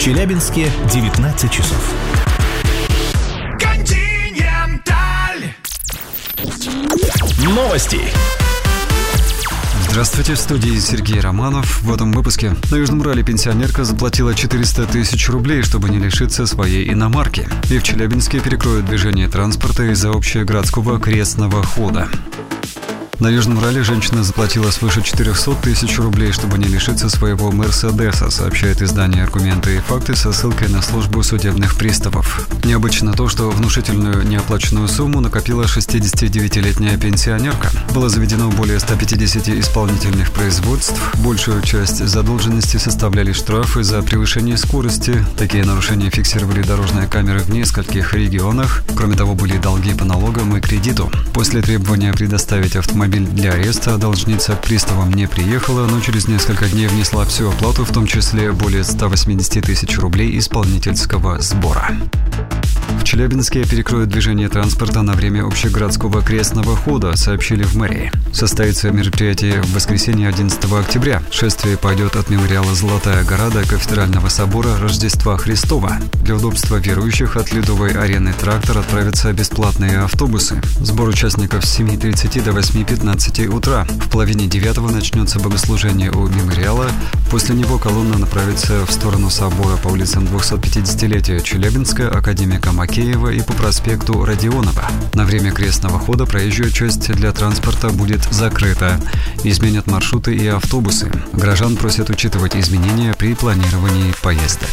В Челябинске 19 часов. Новости. Здравствуйте, в студии Сергей Романов. В этом выпуске. На Южном Урале пенсионерка заплатила 400 тысяч рублей, чтобы не лишиться своей иномарки. И в Челябинске перекроют движение транспорта из-за общегородского крестного хода. На Южном Урале женщина заплатила свыше 400 тысяч рублей, чтобы не лишиться своего «Мерседеса», сообщает издание «Аргументы и факты» со ссылкой на службу судебных приставов. Необычно то, что внушительную неоплаченную сумму накопила 69-летняя пенсионерка. Было заведено более 150 исполнительных производств. Большую часть задолженности составляли штрафы за превышение скорости. Такие нарушения фиксировали дорожные камеры в нескольких регионах. Кроме того, были долги по налогам и кредиту. После требования предоставить автомобиль для ареста должница к приставам не приехала, но через несколько дней внесла всю оплату, в том числе более 180 тысяч рублей исполнительского сбора. В Челябинске перекроют движение транспорта на время общегородского крестного хода, сообщили в мэрии. Состоится мероприятие в воскресенье 11 октября. Шествие пойдет от мемориала «Золотая гора» до Кафедрального собора Рождества Христова. Для удобства верующих от Ледовой арены «Трактор» отправятся бесплатные автобусы. Сбор участников с 7:30 до 8:15 утра. В половине 9 начнется богослужение у мемориала. После него колонна направится в сторону собора по улицам 250-летия Челябинска, академика Макеева и по проспекту Родионова. На время крестного хода проезжая часть для транспорта будет закрыта. Изменят маршруты и автобусы. Горожан просят учитывать изменения при планировании поездок.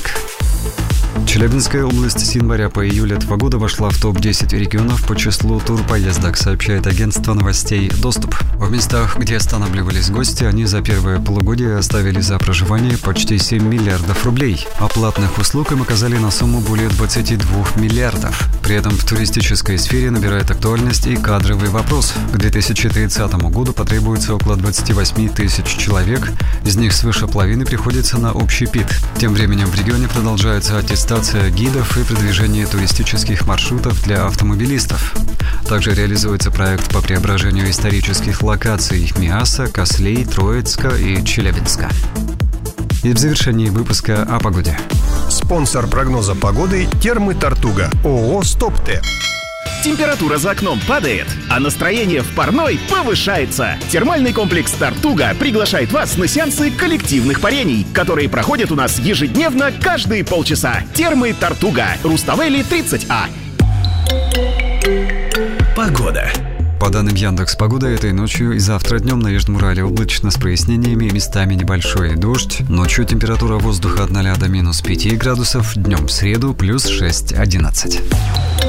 Челябинская область с января по июль этого года вошла в топ-10 регионов по числу турпоездок, сообщает агентство новостей «Доступ». В местах, где останавливались гости, они за первое полугодие оставили за проживание почти 7 миллиардов рублей, а платных услуг им оказали на сумму более 22 миллиардов. При этом в туристической сфере набирает актуальность и кадровый вопрос. К 2030 году потребуется около 28 тысяч человек, из них свыше половины приходится на общепит. Тем временем в регионе продолжается аттестация гидов и продвижение туристических маршрутов для автомобилистов. Также реализуется проект по преображению исторических локаций Миаса, Кослей, Троицка и Челябинска. И в завершении выпуска о погоде. Спонсор прогноза погоды – Термы Тартуга, ООО «Стоп-Т». Температура за окном падает, а настроение в парной повышается. Термальный комплекс «Тартуга» приглашает вас на сеансы коллективных парений, которые проходят у нас ежедневно каждые полчаса. Термы «Тартуга», Руставели, 30А. Погода. По данным Яндекс.Погода, этой ночью и завтра днем на Южном Урале облачно с прояснениями, местами небольшой дождь. Ночью температура воздуха от 0 до минус 5 градусов, днем в среду плюс 6-11.